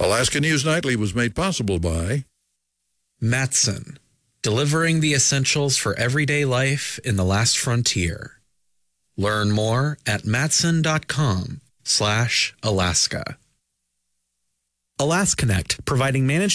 Alaska News Nightly was made possible by Matson, delivering the essentials for everyday life in the last frontier. Learn more at matson.com/Alaska. AlasConnect, providing managed